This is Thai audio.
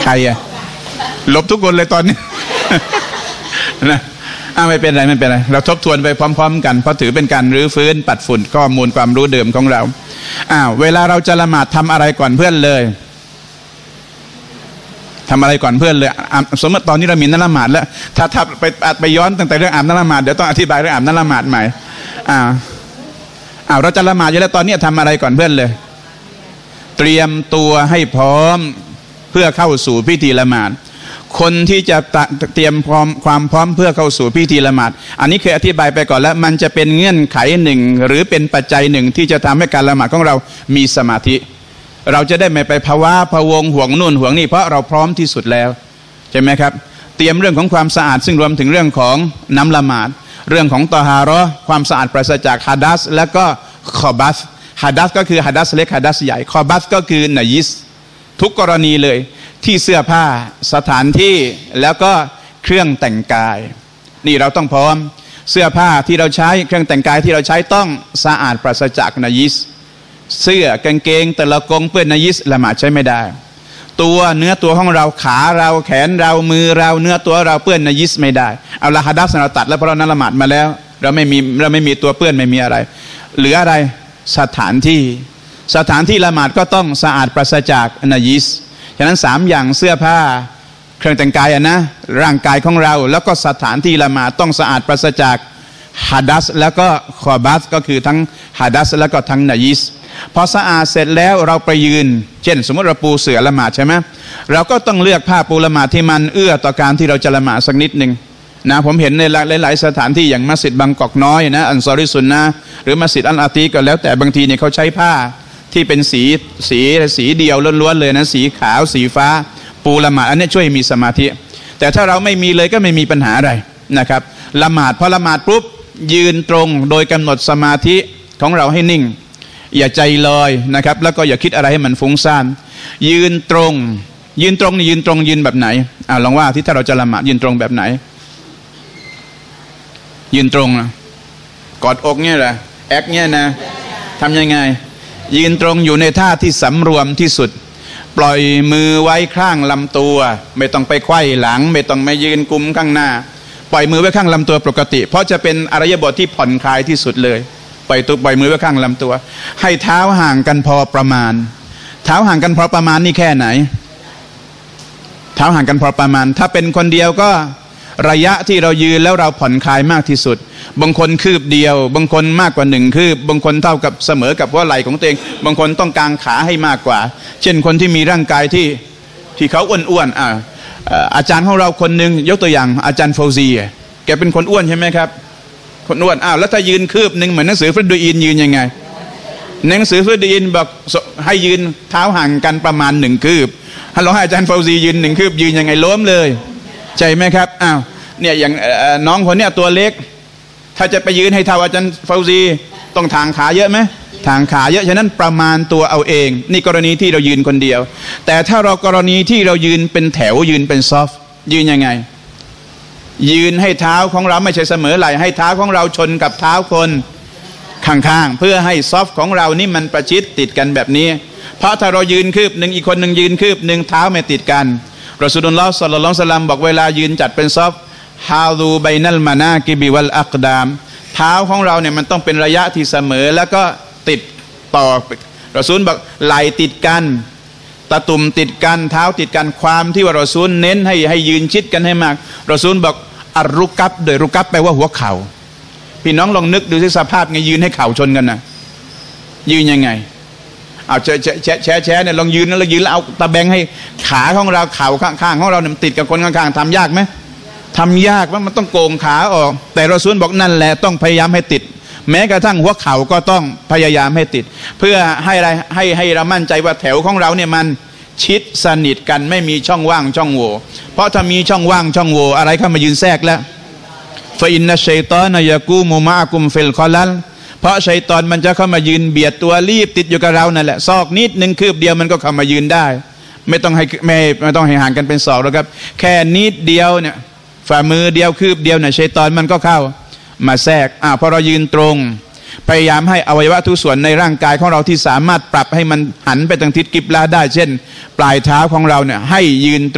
รอะหลบทุกคนเลยตอนนี้ นะไม่เป็นไรเราทบทวนไปพร้อมๆกันเพราะถือเป็นการรื้อฟื้นปัดฝุ่นข้อมูลความรู้เดิมของเราเวลาเราจะละหมาดทำอะไรก่อนเพื่อนเลยทำอะไรก่อนเพื่อนเลยสมมติตอนนี้เรามีน้ำละหมาดแล้วถ้าไปย้อนตั้งแต่เรื่องอาบน้ำละหมาดเดี๋ยวต้องอธิบายเรื่องอาบน้ำละหมาดใหม่เราจะละหมาดอยู่แล้วตอนนี้ทำอะไรก่อนเพื่อนเลยเตรียมตัวให้พร้อมเพื่อเข้าสู่พิธีละหมาดคนที่จะเตรียมความพร้อมเพื่อเข้าสู่พิธีละหมาดอันนี้เคยอธิบายไปก่อนแล้วมันจะเป็นเงื่อนไขหนึ่งหรือเป็นปัจจัยหนึ่งที่จะทำให้การละหมาดของเรามีสมาธิเราจะได้ไม่ไปภาวะพะวงห่วงนู่นห่วงนี่เพราะเราพร้อมที่สุดแล้วใช่ไหมครับเตรียมเรื่องของความสะอาดซึ่งรวมถึงเรื่องของน้ำละหมาดเรื่องของตอฮาเราะห์ความสะอาดปราศจากฮะดัษและก็คอบัสฮะดัษก็คือฮะดัษเล็กฮะดัษใหญ่คอบัสก็คือนะญิสทุกกรณีเลยที่เสื้อผ้าสถานที่แล้วก็เครื่องแต่งกายนี่เราต้องพร้อมเสื้อผ้าที่เราใช้เครื่องแต่งกายที่เราใช้ต้องสะอาดปราศจากนะญิสเสื้อกางเกงแต่ละกงเปื้อนนะญิสละหมาดใช้ไม่ได้ตัวเนื้อตัวของเราขาเราแขนเรามือเราเนื้อตัวเราเปื้อนนะญิสไม่ได้เอาละฮะดัษเราตัดแล้วเพราะเรานั้นละหมาดมาแล้วเราไม่มีตัวเปื้อนไม่มีอะไรเหลืออะไรสถานที่ละหมาดก็ต้องสะอาดปราศจากนะญิสฉะนั้น3อย่างเสื้อผ้าเครื่องแต่งกายนะร่างกายของเราแล้วก็สถานที่ละหมาดต้องสะอาดปราศจากฮะดัษแล้วก็คอบัสก็คือทั้งฮะดัษแล้วก็ทั้งนะญิสพอสะอาดเสร็จแล้วเราไปยืนเช่นสมมติเราปูเสื่อละหมาดใช่ไหมเราก็ต้องเลือกผ้าปูละหมาดที่มันเอื้อต่อการที่เราจะละหมาดสักนิดหนึ่งนะผมเห็นในหลายๆสถานที่อย่างมัสยิดบางกอกน้อยนะอันซอริซุนนะหรือมัสยิดอัลอาตีก็แล้วแต่บางทีเนี่ยเขาใช้ผ้าที่เป็นสีเดียวล้วนๆเลยนะสีขาวสีฟ้าปูละหมาดอันนี้ช่วยมีสมาธิแต่ถ้าเราไม่มีเลยก็ไม่มีปัญหาอะไรนะครับละหมาดพอละหมาดปุ๊บยืนตรงโดยกำหนดสมาธิของเราให้นิ่งอย่าใจลอยนะครับแล้วก็อย่าคิดอะไรให้มันฟุ้งซ่านยืนตรงนี่ยืนตรงแบบไหนลองว่าที่ถ้าเราจะละหมาดยืนตรงแบบไหนยืนตรงนะกอดอกเนี่ยแหละแอคเนี่ยนะทำยังไงยืนตรงอยู่ในท่าที่สำรวมที่สุดปล่อยมือไว้ข้างลำตัวไม่ต้องไปไขว้หลังไม่ต้องมายืนกุมข้างหน้าปล่อยมือไว้ข้างลำตัวปกติเพราะจะเป็นอิริยาบถที่ผ่อนคลายที่สุดเลยปล่อยมือไว้ข้างลำตัวให้เท้าห่างกันพอประมาณเท้าห่างกันพอประมาณนี่แค่ไหนเท้าห่างกันพอประมาณถ้าเป็นคนเดียวก็ระยะที่เรายืนแล้วเราผ่อนคลายมากที่สุดบางคนคืบเดียวบางคนมากกว่า1คืบบางคนเท่ากับเสมอกับหัวไหล่ของตัวเองบางคนต้องกางขาให้มากกว่าเช่นคนที่มีร่างกายที่เขาอ้วนๆอาจารย์ของเราคนหนึ่งยกตัวอย่างอาจารย์ฟาวซีแกเป็นคนอ้วนใช่ไหมครับคนอ้วนแล้วถ้ายืนคืบหนึ่งเหมือนหนังสือฟิรดูอินยืนยังไงหนังสือฟิรดูอินบอกให้ยืนเท้าห่างกันประมาณ1คืบถ้าเราให้อาจารย์ฟาวซียืน1คืบยืนยังไงล้มเลยใช่ไหมครับเนี่ยอย่างน้องคนเนี้ยตัวเล็กถ้าจะไปยืนให้เท่าอาจารย์ฟาวซีต้องทางขาเยอะไหมทางขาเยอะฉะนั้นประมาณตัวเอาเองนี่กรณีที่เรายืนคนเดียวแต่ถ้าเรากรณีที่เรายืนเป็นแถวยืนเป็นซอฟยืนยังไงยืนให้เท้าของเราไม่ใช่เสมอไหล่ให้เท้าของเราชนกับเท้าคนข้างๆเพื่อให้ซอฟของเรานี่มันประชิดติดกันแบบนี้เพราะถ้าเรายืนคืบหนึ่งอีกคนหนึ่งยืนคืบหนึ่งเท้าไม่ติดกันรอซูลุลลอฮ์ศ็อลลัลลอฮุอะลัยฮิวะซัลลัมบอกเวลายืนจัดเป็นซอฟฮาดูไบนัลมานากิบิวัลอักดามเท้าของเราเนี่ยมันต้องเป็นระยะที่เสมอแล้วก็ติดต่อรอซูลบอกไหล่ติดกันตะตุ่มติดกันเท้าติดกันความที่ว่ารอซูลเน้นให้ยืนชิดกันให้มากรอซูลบอกอัรุกัปโดยรุกัปแปลว่าหัวเข่าพี่น้องลองนึกดูสิสภาพไงยืนให้เข่าชนกันนะยืนยังไงเอาแชร์เนี่ยลองยืนแล้วยืนแล้วเอาตะแบงให้ขาของเราเข่าข้างๆของเราเนี่ยติดกับคนข้างๆทำยากไหมทำยากว่ามันต้องโกงขาออกแต่รอซูลบอกนั่นแหละต้องพยายามให้ติดแม้กระทั่งหัวเข่าก็ต้องพยายามให้ติดเพื่อให้อะไรให้เรามั่นใจว่าแถวของเราเนี่ยมันชิดสนิทกันไม่มีช่องว่างช่องโหว่เพราะถ้ามีช่องว่างช่องโหว่อะไรเข้ามายืนแทรกแล้วฟะอินนัชชัยฏอนยะกูมุมะกุมฟิลคอลัลเพราะชัยฏอนมันจะเข้ามายืนเบียดตัวรีบติดอยู่กับเรานั่นแหละซอกนิดนึงคืบเดียวมันก็เข้ามายืนได้ไม่ต้องให้ห่างกันเป็นศอกแล้วครับแค่นิดเดียวเนี่ยฝ่ามือเดียวคืบเดียวเนี่ยชัยฏอนมันก็เข้ามาแทรกพอเรายืนตรงพยายามให้อวัยวะทุกส่วนในร่างกายของเราที่สามารถปรับให้มันหันไปทางทิศกิบลาได้เช่นปลายเท้าของเราเนี่ยให้ยืน